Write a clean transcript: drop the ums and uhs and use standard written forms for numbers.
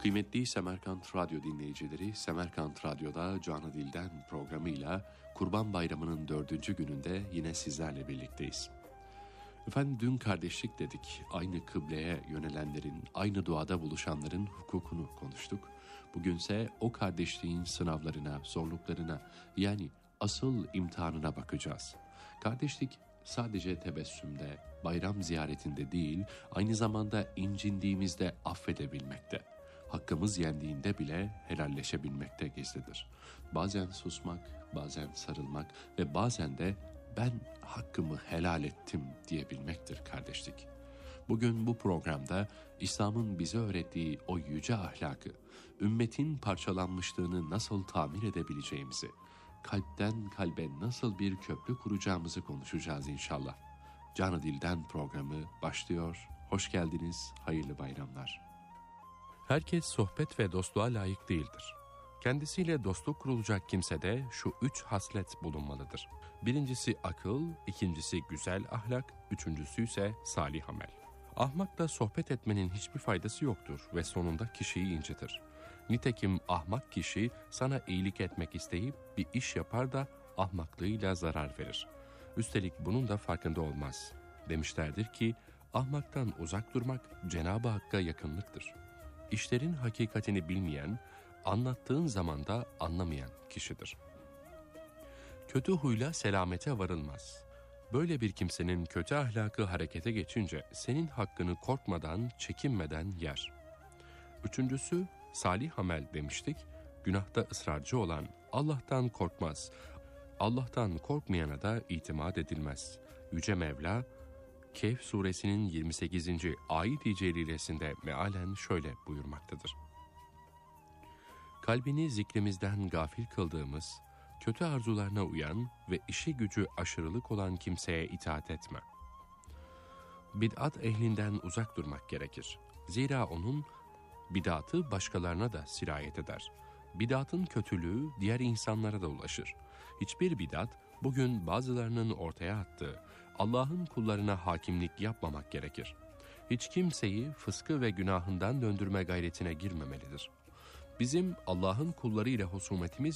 Kıymetli Semerkant Radyo dinleyicileri, Semerkant Radyo'da Canı Dilden programıyla Kurban Bayramı'nın 4. gününde yine sizlerle birlikteyiz. Efendim dün kardeşlik dedik, aynı kıbleye yönelenlerin, aynı duada buluşanların hukukunu konuştuk. Bugünse o kardeşliğin sınavlarına, zorluklarına yani asıl imtihanına bakacağız. Kardeşlik sadece tebessümde, bayram ziyaretinde değil, aynı zamanda incindiğimizde affedebilmekte. Hakkımız yendiğinde bile helalleşebilmekte gizlidir. Bazen susmak, bazen sarılmak ve bazen de ben hakkımı helal ettim diyebilmektir kardeşlik. Bugün bu programda İslam'ın bize öğrettiği o yüce ahlakı, ümmetin parçalanmışlığını nasıl tamir edebileceğimizi, kalpten kalbe nasıl bir köprü kuracağımızı konuşacağız inşallah. Canı Dilden programı başlıyor. Hoş geldiniz, hayırlı bayramlar. Herkes sohbet ve dostluğa layık değildir. Kendisiyle dostluk kurulacak kimsede şu 3 haslet bulunmalıdır. Birincisi akıl, ikincisi güzel ahlak, üçüncüsü ise salih amel. Ahmakla sohbet etmenin hiçbir faydası yoktur ve sonunda kişiyi incitir. Nitekim ahmak kişi sana iyilik etmek isteyip bir iş yapar da ahmaklığıyla zarar verir. Üstelik bunun da farkında olmaz. Demişlerdir ki, ahmaktan uzak durmak Cenab-ı Hakk'a yakınlıktır. İşlerin hakikatini bilmeyen, anlattığın zaman da anlamayan kişidir. Kötü huyla selamete varılmaz. Böyle bir kimsenin kötü ahlakı harekete geçince senin hakkını korkmadan, çekinmeden yer. Üçüncüsü salih amel demiştik. Günahta ısrarcı olan Allah'tan korkmaz. Allah'tan korkmayana da itimat edilmez. Yüce Mevla, Kehf suresinin 28. ayet-i celilesinde mealen şöyle buyurmaktadır. Kalbini zikrimizden gafil kıldığımız, kötü arzularına uyan ve işi gücü aşırılık olan kimseye itaat etme. Bid'at ehlinden uzak durmak gerekir. Zira onun bid'atı başkalarına da sirayet eder. Bid'atın kötülüğü diğer insanlara da ulaşır. Hiçbir bid'at bugün bazılarının ortaya attığı Allah'ın kullarına hakimlik yapmamak gerekir. Hiç kimseyi fıskı ve günahından döndürme gayretine girmemelidir. Bizim Allah'ın kulları ile husumetimiz